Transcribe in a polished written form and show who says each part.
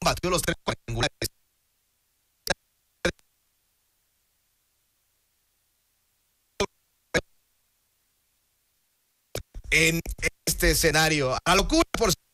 Speaker 1: batió los 3 cuadrangulares. En este escenario, a la locura, por